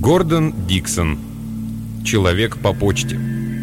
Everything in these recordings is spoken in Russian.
Гордон Диксон. Человек по почте.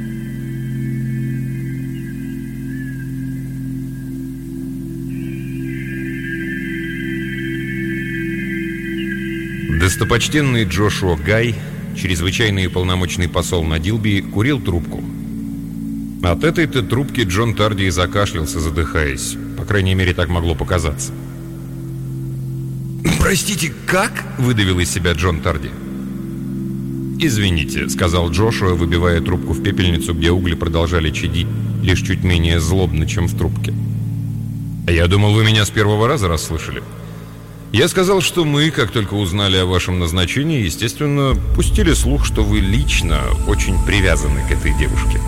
Достопочтенный Джошуа Гай, чрезвычайный и полномочный посол на Дилби, курил трубку. От этой-то трубки Джон Тарди и закашлялся, задыхаясь. По крайней мере, так могло показаться. «Простите, как?» — выдавил из себя Джон Тарди. «Извините», — сказал Джошуа, выбивая трубку в пепельницу, где угли продолжали чадить, лишь чуть менее злобно, чем в трубке. «Я думал, вы меня с первого раза расслышали. Я сказал, что мы, как только узнали о вашем назначении, естественно, пустили слух, что вы лично очень привязаны к этой девушке».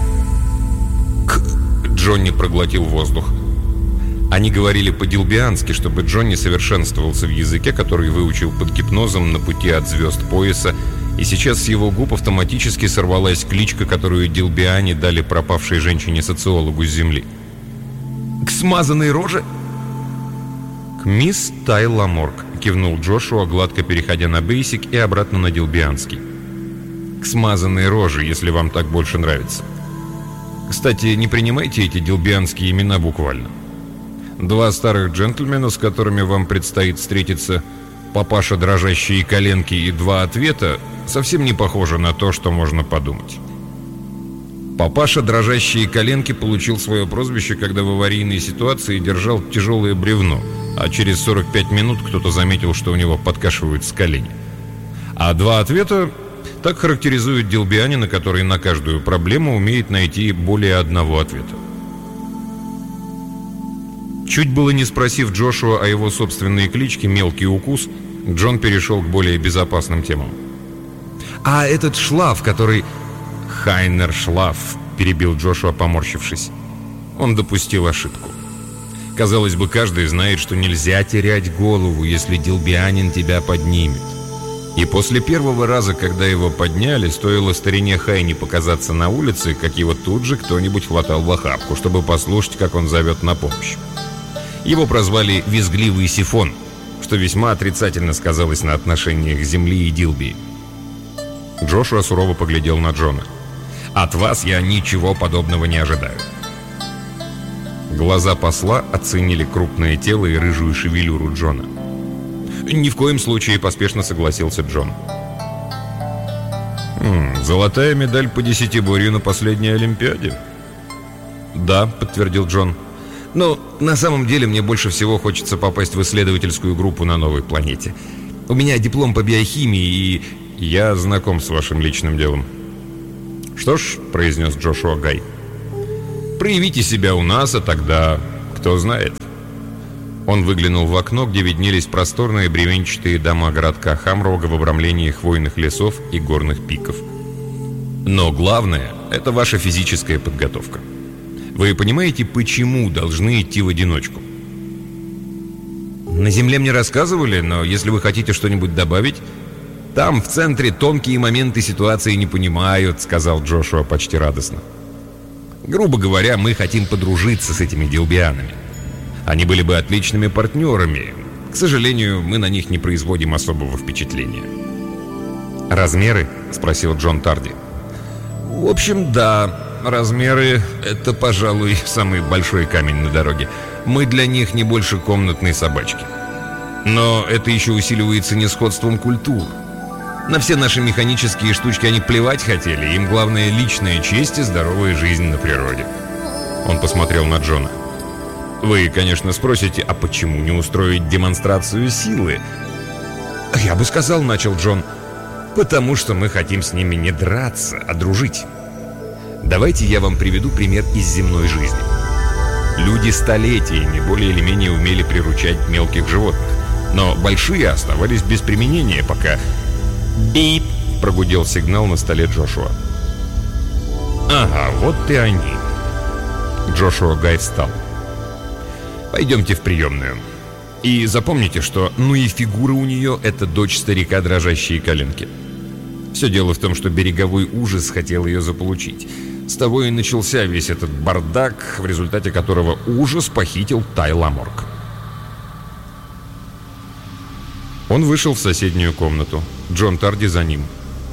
Джонни проглотил воздух. Они говорили по-дилбиански, чтобы Джонни совершенствовался в языке, который выучил под гипнозом на пути от звезд пояса, и сейчас с его губ автоматически сорвалась кличка, которую дилбиане дали пропавшей женщине-социологу с земли. «К смазанной роже?» «К мисс Тай Ламорк», — кивнул Джошуа, гладко переходя на бейсик и обратно на дилбианский. «К смазанной роже, если вам так больше нравится. Кстати, не принимайте эти дилбианские имена буквально. Два старых джентльмена, с которыми вам предстоит встретиться, папаша дрожащие коленки и два ответа, совсем не похоже на то, что можно подумать». Папаша дрожащие коленки получил свое прозвище, когда в аварийной ситуации держал тяжелое бревно, а через 45 минут кто-то заметил, что у него подкашиваются колени. А два ответа так характеризуют дилбианина, который на каждую проблему умеет найти более одного ответа. Чуть было не спросив Джошуа о его собственной кличке «Мелкий укус», Джон перешел к более безопасным темам. «А этот Шлаф, который...» «Хайнер Шлаф», — перебил Джошуа, поморщившись. Он допустил ошибку. Казалось бы, каждый знает, что нельзя терять голову, если дилбианин тебя поднимет. И после первого раза, когда его подняли, стоило старине Хайне показаться на улице, как его тут же кто-нибудь хватал в охапку, чтобы послушать, как он зовет на помощь. Его прозвали «Визгливый сифон», что весьма отрицательно сказалось на отношениях Земли и Дилби. Джошуа сурово поглядел на Джона. «От вас я ничего подобного не ожидаю». Глаза посла оценили крупное тело и рыжую шевелюру Джона. «Ни в коем случае», — поспешно согласился Джон. «Золотая медаль по десятиборью на последней Олимпиаде?» «Да», — подтвердил Джон. «Но на самом деле мне больше всего хочется попасть в исследовательскую группу на новой планете. У меня диплом по биохимии и...» «Я знаком с вашим личным делом». «Что ж», — произнес Джошуа Гай, — «проявите себя у нас, а тогда кто знает». Он выглянул в окно, где виднелись просторные бревенчатые дома городка Хамрога в обрамлении хвойных лесов и горных пиков. «Но главное — это ваша физическая подготовка. Вы понимаете, почему должны идти в одиночку?» «На Земле мне рассказывали, но если вы хотите что-нибудь добавить...» «Там, в центре, тонкие моменты ситуации не понимают», — сказал Джошуа почти радостно. «Грубо говоря, мы хотим подружиться с этими дилбианами. Они были бы отличными партнерами. К сожалению, мы на них не производим особого впечатления». «Размеры?» — спросил Джон Тарди. «В общем, да. Размеры — это, пожалуй, самый большой камень на дороге. Мы для них не больше комнатной собачки. Но это еще усиливается несходством культур. На все наши механические штучки они плевать хотели. Им главное личная честь и здоровая жизнь на природе». Он посмотрел на Джона. «Вы, конечно, спросите, а почему не устроить демонстрацию силы?» «Я бы сказал», — начал Джон, — «потому что мы хотим с ними не драться, а дружить. Давайте я вам приведу пример из земной жизни. Люди столетиями более или менее умели приручать мелких животных, но большие оставались без применения, пока...» «Бип!» — прогудел сигнал на столе Джошуа. «Ага, вот и они». Джошуа Гай встал. «Пойдемте в приемную. И запомните, что ну и фигура у нее — это дочь старика дрожащие коленки. Все дело в том, что береговой ужас хотел ее заполучить. С того и начался весь этот бардак, в результате которого ужас похитил Тай Ламорк». Он вышел в соседнюю комнату. Джон Тарди за ним.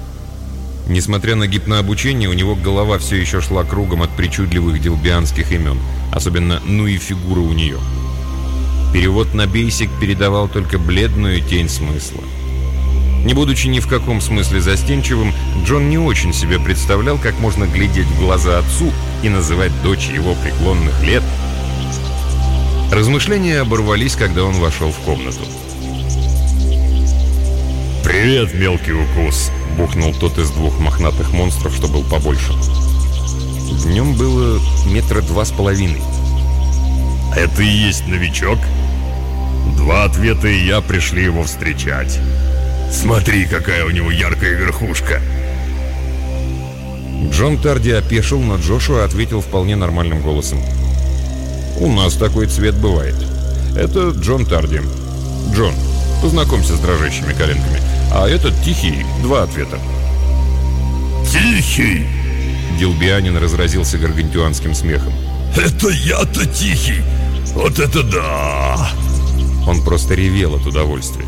Несмотря на гипнообучение, у него голова все еще шла кругом от причудливых дилбианских имен, особенно «ну и фигура у нее». Перевод на бейсик передавал только бледную тень смысла. Не будучи ни в каком смысле застенчивым, Джон не очень себе представлял, как можно глядеть в глаза отцу и называть дочь его преклонных лет. Размышления оборвались, когда он вошел в комнату. «Привет, мелкий укус!» — бухнул тот из двух мохнатых монстров, что был побольше. В нем было 2,5 метра. «Это и есть новичок?» 2 ответа и я пришли его встречать. Смотри, какая у него яркая верхушка!» Джон Тарди опешил, но Джошуа ответил вполне нормальным голосом. «У нас такой цвет бывает. Это Джон Тарди. Джон, познакомься с дрожащими коленками. А этот Тихий, 2 ответа». «Тихий!» Дилбианин разразился гаргантюанским смехом. «Это я-то Тихий! Вот это да!» Он просто ревел от удовольствия.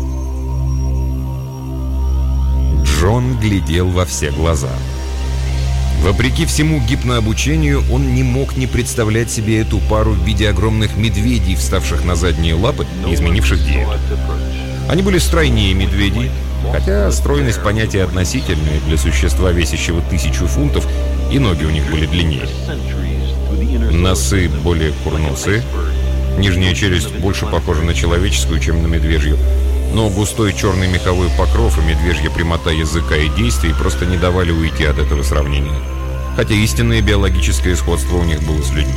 Джон глядел во все глаза. Вопреки всему гипнообучению, он не мог не представлять себе эту пару в виде огромных медведей, вставших на задние лапы и изменивших диету. Они были стройнее медведей, хотя стройность понятие относительное для существа, весящего 1000 фунтов, и ноги у них были длиннее. Носы более курносые, нижняя челюсть больше похожа на человеческую, чем на медвежью, но густой черный меховой покров и медвежья прямота языка и действий просто не давали уйти от этого сравнения, хотя истинное биологическое сходство у них было с людьми.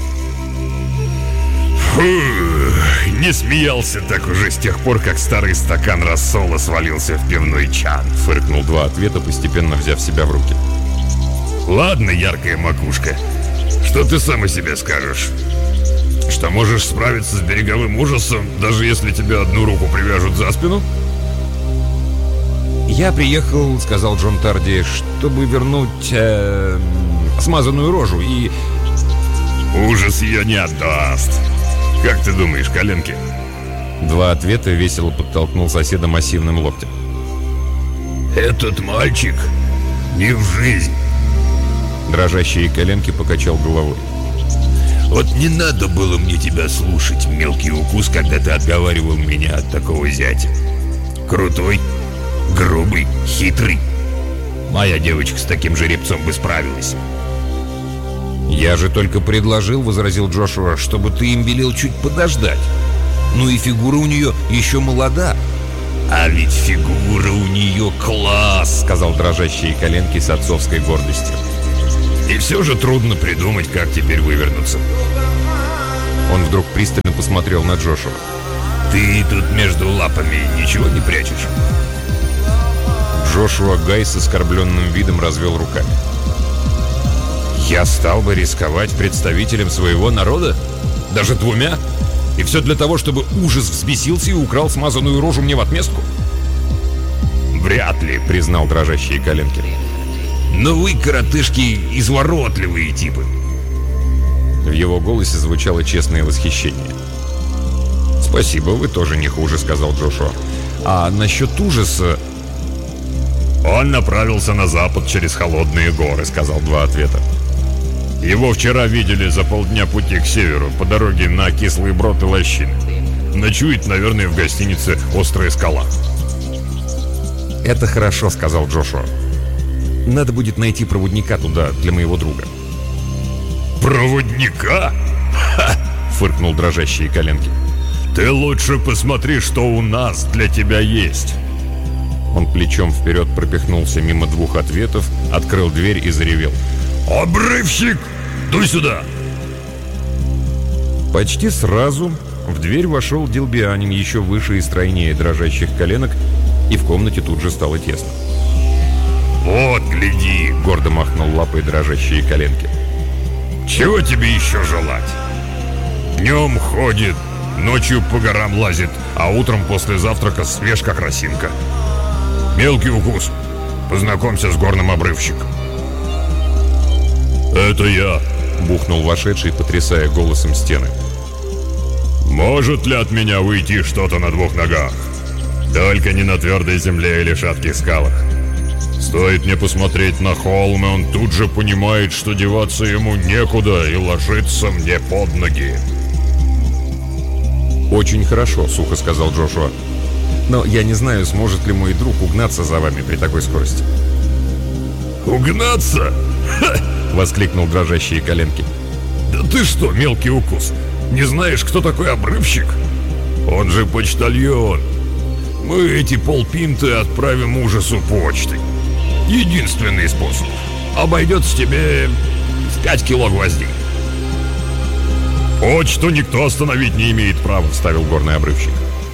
Фу, не смеялся так уже с тех пор, как старый стакан рассола свалился в пивной чан. Фыркнул 2 ответа, постепенно взяв себя в руки. «Ладно, яркая макушка, что ты сам о себе скажешь? Что можешь справиться с береговым ужасом, даже если тебе одну руку привяжут за спину?» «Я приехал, — сказал Джон Тарди, — чтобы вернуть смазанную рожу и...» «Ужас ее не отдаст. Как ты думаешь, коленки?» 2 ответа весело подтолкнул соседа массивным локтем. «Этот мальчик не в жизнь». Дрожащие коленки покачал головой. «Вот не надо было мне тебя слушать, мелкий укус, когда ты отговаривал меня от такого зятя. Крутой, грубый, хитрый. Моя девочка с таким жеребцом бы справилась». «Я же только предложил, — возразил Джошуа, — чтобы ты им велел чуть подождать. Ну и фигура у нее еще молода». «А ведь фигура у нее класс!» — сказал дрожащие коленки с отцовской гордостью. «И все же трудно придумать, как теперь вывернуться». Он вдруг пристально посмотрел на Джошуа. «Ты тут между лапами ничего не прячешь?» Джошуа Гай с оскорбленным видом развел руками. «Я стал бы рисковать представителем своего народа? Даже 2? И все для того, чтобы ужас взбесился и украл смазанную рожу мне в отместку?» «Вряд ли», — признал дрожащие коленки. «Но вы, коротышки, изворотливые типы». В его голосе звучало честное восхищение. «Спасибо, вы тоже не хуже», — сказал Джошуа. «А насчет ужаса...» «Он направился на запад через холодные горы», — сказал 2 ответа. «Его вчера видели за полдня пути к северу, по дороге на Кислый Брод и Лощины. Ночует, наверное, в гостинице «Острая скала». «Это хорошо», — сказал Джошуа. «Надо будет найти проводника туда для моего друга». «Проводника?» «Ха!» — фыркнул дрожащие коленки. «Ты лучше посмотри, что у нас для тебя есть». Он плечом вперед пропихнулся мимо 2 ответов, открыл дверь и заревел. «Обрывщик! Дуй сюда!» Почти сразу в дверь вошел дилбианин, еще выше и стройнее дрожащих коленок, и в комнате тут же стало тесно. «Вот, гляди!» — гордо махнул лапой дрожащие коленки. «Чего тебе еще желать? Днем ходит, ночью по горам лазит, а утром после завтрака свеж, как росинка. Мелкий укус, познакомься с горным обрывщиком». «Это я», — бухнул вошедший, потрясая голосом стены. «Может ли от меня уйти что-то на 2 ногах? Только не на твердой земле или шатких скалах. Стоит мне посмотреть на холм, и он тут же понимает, что деваться ему некуда, и ложится мне под ноги. «Очень хорошо», — сухо сказал Джошуа. «Но я не знаю, сможет ли мой друг угнаться за вами при такой скорости». «Угнаться? Ха!» — воскликнул дрожащие коленки. «Да ты что, мелкий укус, не знаешь, кто такой обрывщик? Он же почтальон. Мы эти полпинты отправим ужасу почтой. Единственный способ. Обойдется тебе в 5 кило гвоздей». «Почту никто остановить не имеет права», — вставил горный обрывщик.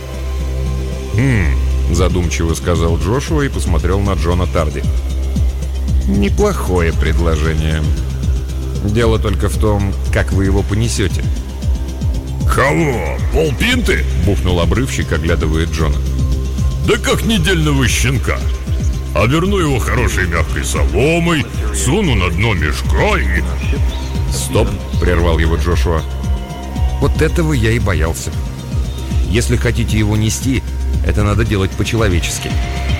Задумчиво сказал Джошуа и посмотрел на Джона Тарди. «Неплохое предложение. Дело только в том, как вы его понесете». «Кого? Полпинты?» — бухнул обрывщик, оглядывая Джона. «Да как недельного щенка. Оберну его хорошей мягкой соломой, суну на дно мешка и...» «Стоп!» — прервал его Джошуа. «Вот этого я и боялся. Если хотите его нести, это надо делать по-человечески».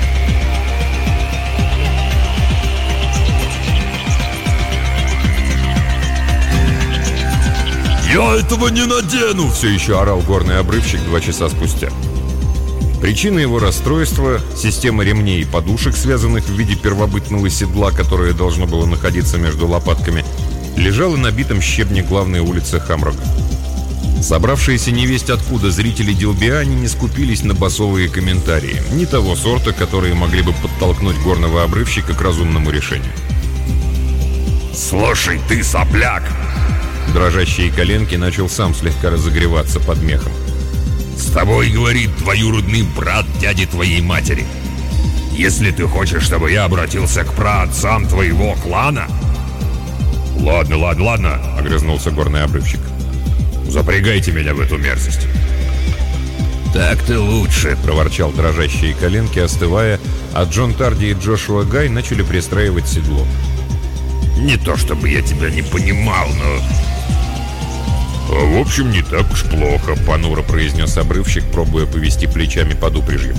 «Я этого не надену!» — все еще орал горный обрывщик 2 часа спустя. Причина его расстройства — система ремней и подушек, связанных в виде первобытного седла, которое должно было находиться между лопатками, лежала на битом щебне главной улицы Хамрога. Собравшиеся невесть откуда зрители Дилбиани не скупились на басовые комментарии, не того сорта, которые могли бы подтолкнуть горного обрывщика к разумному решению. «Слушай, ты сопляк!» Дрожащие коленки начал сам слегка разогреваться под мехом. «С тобой говорит двоюродный брат дяди твоей матери. Если ты хочешь, чтобы я обратился к праотцам твоего клана...» «Ладно», — огрызнулся горный обрывщик. «Запрягайте меня в эту мерзость». «Так-то лучше», — проворчал дрожащие коленки, остывая, а Джон Тарди и Джошуа Гай начали пристраивать седло. «Не то чтобы я тебя не понимал, но...» «В общем, не так уж плохо», — понуро произнес обрывщик, пробуя повести плечами под упряжью.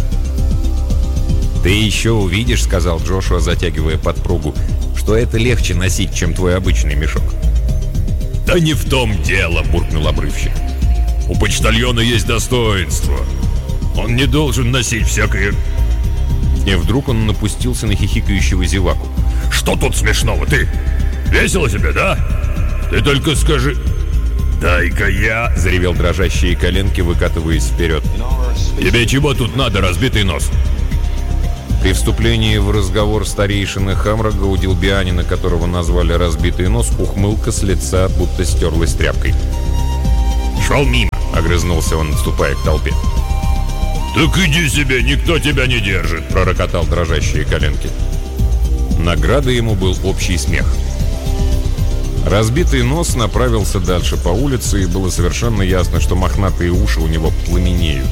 «Ты еще увидишь», — сказал Джошуа, затягивая подпругу, «что это легче носить, чем твой обычный мешок». «Да не в том дело», — буркнул обрывщик. «У почтальона есть достоинство. Он не должен носить всякое...» И вдруг он напустился на хихикающего зеваку. «Что тут смешного? Ты? Весело тебе, да? Ты только скажи...» «Дай-ка я...» — заревел дрожащие коленки, выкатываясь вперед. «Тебе чего тут надо, разбитый нос?» При вступлении в разговор старейшины Хамрога у Дилбианина, которого назвали «разбитый нос», ухмылка с лица будто стерлась тряпкой. «Шел мимо!» — огрызнулся он, отступая к толпе. «Так иди себе, никто тебя не держит!» — пророкотал дрожащие коленки. Наградой ему был общий смех. Разбитый нос направился дальше по улице, и было совершенно ясно, что мохнатые уши у него пламенеют.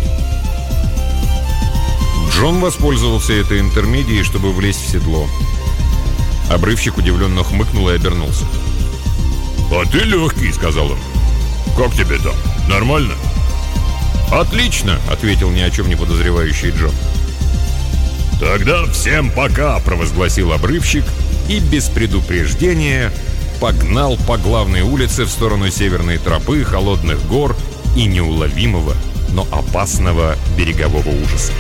Джон воспользовался этой интермедией, чтобы влезть в седло. Обрывщик удивленно хмыкнул и обернулся. «А ты легкий», — сказал он. «Как тебе там? Нормально?» «Отлично», — ответил ни о чем не подозревающий Джон. «Тогда всем пока», — провозгласил обрывщик и без предупреждения погнал по главной улице в сторону северной тропы, холодных гор и неуловимого, но опасного берегового ужаса.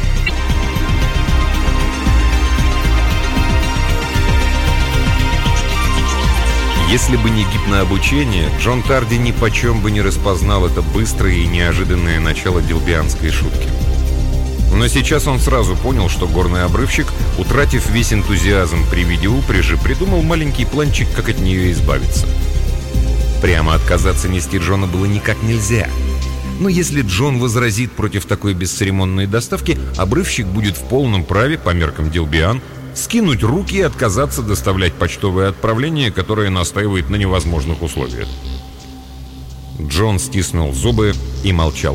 Если бы не гипнообучение, Джон Тарди ни почем бы не распознал это быстрое и неожиданное начало дилбианской шутки. Но сейчас он сразу понял, что горный обрывщик, утратив весь энтузиазм при виде упряжи, придумал маленький планчик, как от нее избавиться. Прямо отказаться нести Джона было никак нельзя. Но если Джон возразит против такой бесцеремонной доставки, обрывщик будет в полном праве, по меркам Дилбиан, скинуть руки и отказаться доставлять почтовое отправление, которое настаивает на невозможных условиях. Джон стиснул зубы и молчал.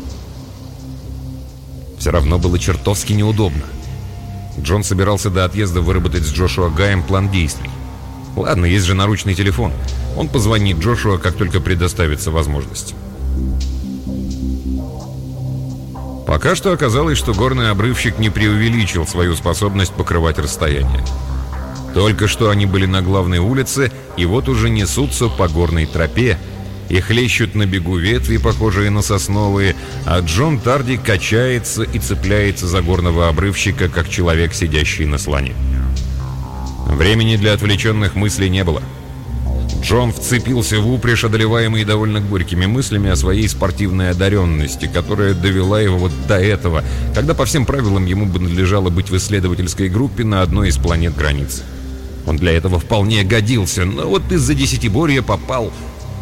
Все равно было чертовски неудобно. Джон собирался до отъезда выработать с Джошуа Гаем план действий. Ладно, есть же наручный телефон. Он позвонит Джошуа, как только предоставится возможность. Пока что оказалось, что горный обрывщик не преувеличил свою способность покрывать расстояние. Только что они были на главной улице, и вот уже несутся по горной тропе, и хлещут на бегу ветви, похожие на сосновые, а Джон Тарди качается и цепляется за горного обрывщика, как человек, сидящий на слоне. Времени для отвлеченных мыслей не было. Джон вцепился в упряжь, одолеваемый довольно горькими мыслями о своей спортивной одаренности, которая довела его вот до этого, когда по всем правилам ему бы надлежало быть в исследовательской группе на одной из планет границы. Он для этого вполне годился, но вот из-за десятиборья попал.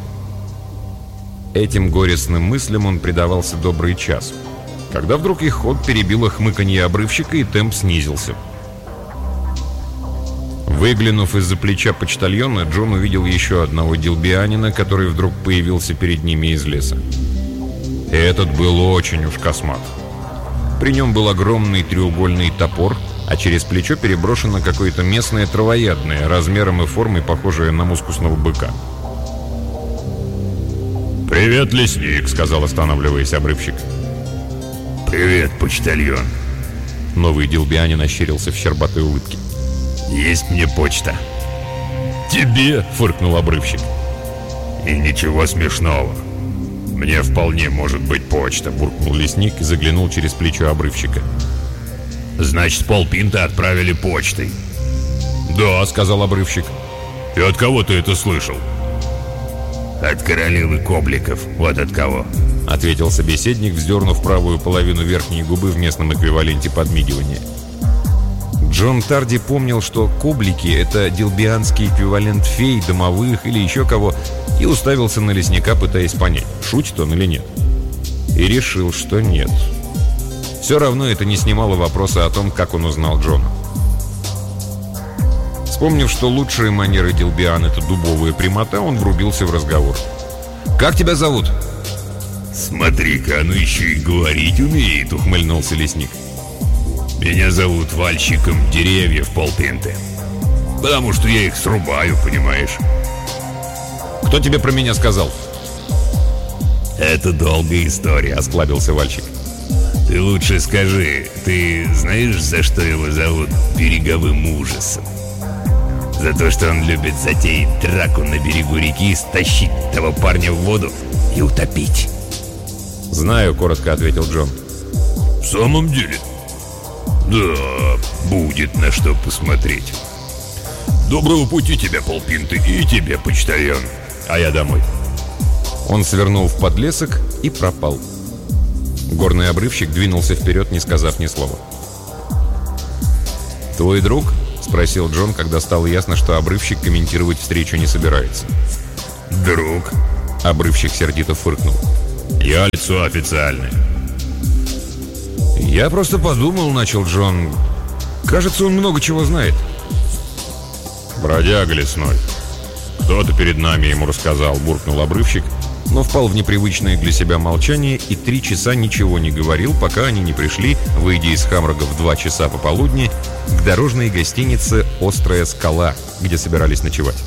Этим горестным мыслям он предавался добрый час, когда вдруг их ход перебило хмыканье обрывщика, и темп снизился. Выглянув из-за плеча почтальона, Джон увидел еще одного дилбианина, который вдруг появился перед ними из леса. Этот был очень уж космат. При нем был огромный треугольный топор, а через плечо переброшено какое-то местное травоядное, размером и формой похожее на мускусного быка. «Привет, лесник», — сказал, останавливаясь обрывщик. «Привет, почтальон». Новый дилбианин ощерился в щербатой улыбке. «Есть мне почта». «Тебе?» — фыркнул обрывщик. «И ничего смешного. Мне вполне может быть почта», — буркнул лесник и заглянул через плечо обрывщика. «Значит, полпинта отправили почтой». «Да», — сказал обрывщик. «И от кого ты это слышал?» «От королевы Кобликов, вот от кого», — ответил собеседник, вздернув правую половину верхней губы в местном эквиваленте подмигивания. Джон Тарди помнил, что коблики — это дилбианский эквивалент фей, домовых или еще кого, и уставился на лесника, пытаясь понять, шутит он или нет. И решил, что нет. Все равно это не снимало вопроса о том, как он узнал Джона. Вспомнив, что лучшие манеры дилбиан — это дубовая прямота, он врубился в разговор. «Как тебя зовут?» «Смотри-ка, оно еще и говорить умеет», — ухмыльнулся лесник. «Меня зовут вальщиком деревьев полпинты. Потому что я их срубаю, понимаешь?» «Кто тебе про меня сказал?» «Это долгая история», — осклабился вальщик. «Ты лучше скажи, ты знаешь, за что его зовут береговым ужасом? За то, что он любит затеять драку на берегу реки, стащить того парня в воду и утопить?» «Знаю», — коротко ответил Джон. «В самом деле?» «Да, будет на что посмотреть. Доброго пути тебе, полпинты, и тебе, почтальон. А я домой». Он свернул в подлесок и пропал. Горный обрывщик двинулся вперед, не сказав ни слова. «Твой друг?» — спросил Джон, когда стало ясно, что обрывщик комментировать встречу не собирается. «Друг?» — обрывщик сердито фыркнул. «Я лицо официальное». «Я просто подумал», — начал Джон. «Кажется, он много чего знает». «Бродяга лесной. Кто-то перед нами ему рассказал», — буркнул обрывщик, но впал в непривычное для себя молчание и 3 часа ничего не говорил, пока они не пришли, выйдя из Хамрога в 2 часа пополудни, к дорожной гостинице «Острая скала», где собирались ночевать.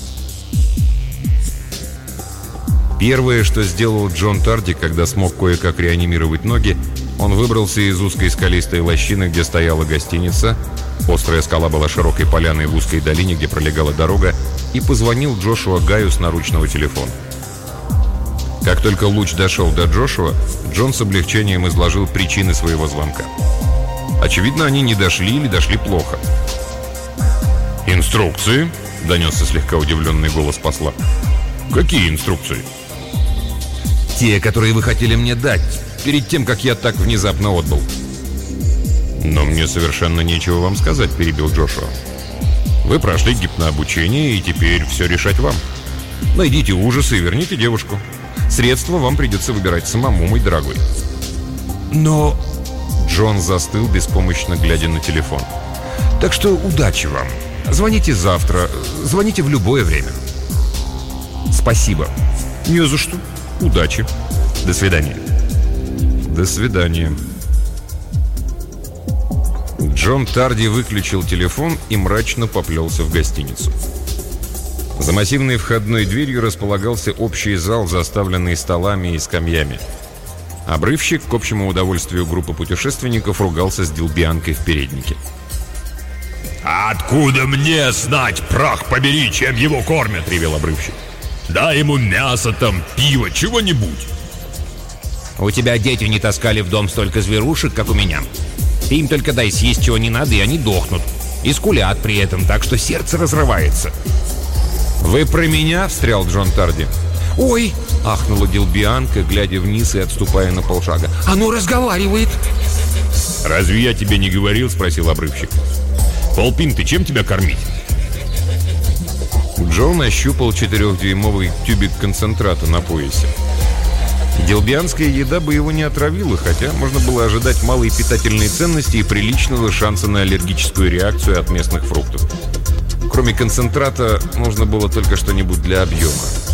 Первое, что сделал Джон Тарди, когда смог кое-как реанимировать ноги, он выбрался из узкой скалистой лощины, где стояла гостиница. Острая скала была широкой поляной в узкой долине, где пролегала дорога, и позвонил Джошуа Гаю с наручного телефона. Как только луч дошел до Джошуа, Джон с облегчением изложил причины своего звонка. Очевидно, они не дошли или дошли плохо. «Инструкции?» — донесся слегка удивленный голос посла. «Какие инструкции?» «Те, которые вы хотели мне дать, перед тем, как я так внезапно отбыл». «Но мне совершенно нечего вам сказать», — перебил Джошуа. «Вы прошли гипнообучение, и теперь все решать вам. Найдите ужасы и верните девушку. Средства вам придется выбирать самому, мой дорогой». «Но...» Джон застыл, беспомощно глядя на телефон. «Так что удачи вам. Звоните завтра. Звоните в любое время». «Спасибо». «Не за что. Удачи. До свидания». «До свидания». Джон Тарди выключил телефон и мрачно поплелся в гостиницу. За массивной входной дверью располагался общий зал, заставленный столами и скамьями. Обрывщик, к общему удовольствию группы путешественников, ругался с Дилбианкой в переднике. «А откуда мне знать, прах побери, чем его кормят?» — ревел обрывщик. «Дай ему мясо там, пиво, чего-нибудь». У тебя дети не таскали в дом столько зверушек, как у меня. Ты им только дай съесть чего не надо, и они дохнут. И скулят при этом, так что сердце разрывается. «Вы про меня?» — встрял Джон Тарди. «Ой!» — ахнула Дилбианка, глядя вниз и отступая на полшага. «Оно разговаривает!» «Разве я тебе не говорил?» — спросил обрывщик. «Полпин, ты чем тебя кормить?» Джон ощупал 4-дюймовый тюбик концентрата на поясе. Дилбианская еда бы его не отравила, хотя можно было ожидать малой питательной ценности и приличного шанса на аллергическую реакцию от местных фруктов. Кроме концентрата, нужно было только что-нибудь для объема.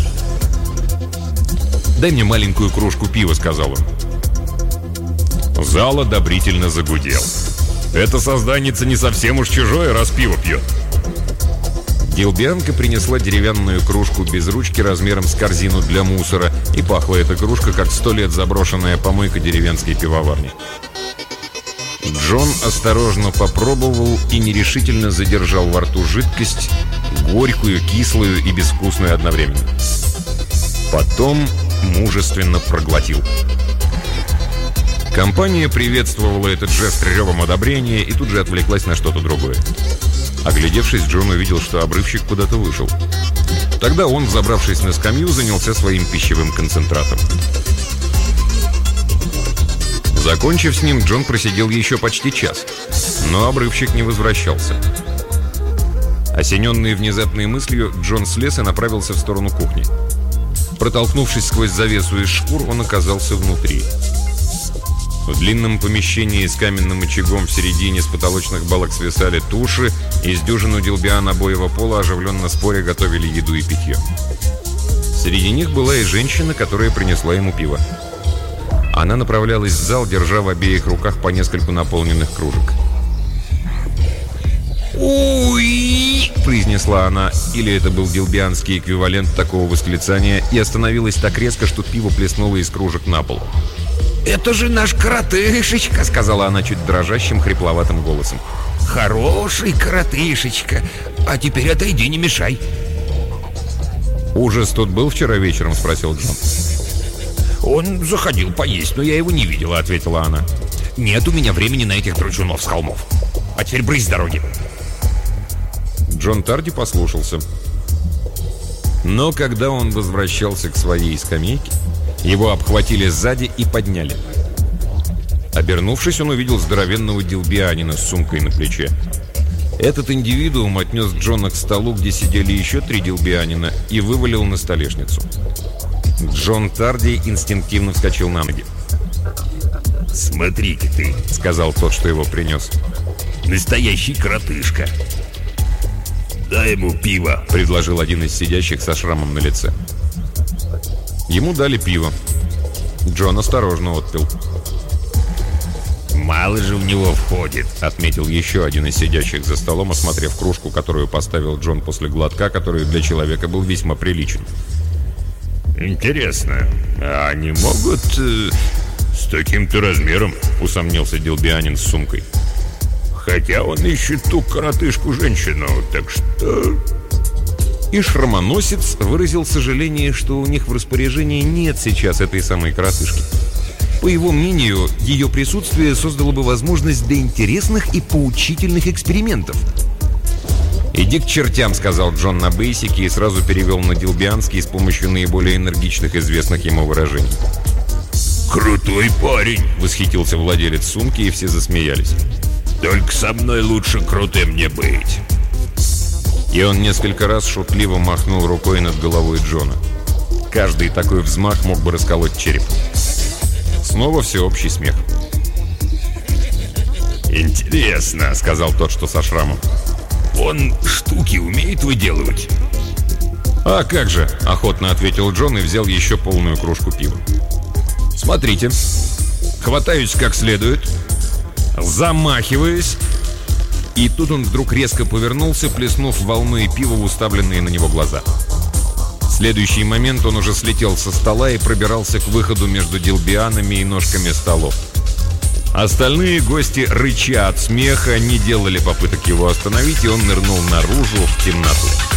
«Дай мне маленькую кружку пива», — сказал он. Зал одобрительно загудел. «Эта созданница не совсем уж чужое, раз пиво пьет». Дилбианка принесла деревянную кружку без ручки размером с корзину для мусора, и пахла эта кружка, как 100 лет заброшенная помойка деревенской пивоварни. Джон осторожно попробовал и нерешительно задержал во рту жидкость, горькую, кислую и безвкусную одновременно. Потом мужественно проглотил. Компания приветствовала этот жест ревом одобрения и тут же отвлеклась на что-то другое. Оглядевшись, Джон увидел, что обрывщик куда-то вышел. Тогда он, взобравшись на скамью, занялся своим пищевым концентратом. Закончив с ним, Джон просидел еще почти час, но обрывщик не возвращался. Осененный внезапной мыслью, Джон слез и направился в сторону кухни. Протолкнувшись сквозь завесу из шкур, он оказался внутри. В длинном помещении с каменным очагом в середине с потолочных балок свисали туши, и с дюжину дилбиан обоего пола оживленно споря готовили еду и питье. Среди них была и женщина, которая принесла ему пиво. Она направлялась в зал, держа в обеих руках по нескольку наполненных кружек. «Уй!» — произнесла она, или это был дилбианский эквивалент такого восклицания, и остановилась так резко, что пиво плеснуло из кружек на пол. «Это же наш коротышечка!» — сказала она чуть дрожащим, хрипловатым голосом. «Хороший коротышечка! А теперь отойди, не мешай!» «Ужас тут был вчера вечером?» — спросил Джон. «Он заходил поесть, но я его не видела», — ответила она. «Нет у меня времени на этих дручунов с холмов. А теперь брысь с дороги!» Джон Тарди послушался. Но когда он возвращался к своей скамейке, его обхватили сзади и подняли. Обернувшись, он увидел здоровенного дилбианина с сумкой на плече. Этот индивидуум отнес Джона к столу, где сидели еще 3 дилбианина, и вывалил на столешницу. Джон Тарди инстинктивно вскочил на ноги. «Смотри-ка ты», — сказал тот, что его принес. «Настоящий коротышка». «Дай ему пиво», — предложил один из сидящих со шрамом на лице. Ему дали пиво. Джон осторожно отпил. «Мало же в него входит», — отметил еще один из сидящих за столом, осмотрев кружку, которую поставил Джон после глотка, который для человека был весьма приличен. «Интересно, а они могут с таким-то размером?» — усомнился дилбианин с сумкой. «Хотя он ищет ту коротышку-женщину, так что...» И шрамоносец выразил сожаление, что у них в распоряжении нет сейчас этой самой коротышки. По его мнению, ее присутствие создало бы возможность для интересных и поучительных экспериментов. «Иди к чертям», — сказал Джон на бейсике и сразу перевел на дилбианский с помощью наиболее энергичных известных ему выражений. «Крутой парень», — восхитился владелец сумки, и все засмеялись. «Только со мной лучше крутым не быть». И он несколько раз шутливо махнул рукой над головой Джона. Каждый такой взмах мог бы расколоть череп. Снова всеобщий смех. «Интересно», — сказал тот, что со шрамом. «Он штуки умеет выделывать?» «А как же», — охотно ответил Джон и взял еще полную кружку пива. «Смотрите. Хватаюсь как следует. Замахиваюсь». И тут он вдруг резко повернулся, плеснув волной пива в уставленные на него глаза. В следующий момент он уже слетел со стола и пробирался к выходу между дилбианами и ножками столов. Остальные гости, рыча от смеха, не делали попыток его остановить, и он нырнул наружу в темноту.